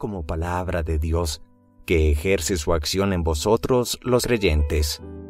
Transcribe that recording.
como palabra de Dios, que ejerce su acción en vosotros, los creyentes.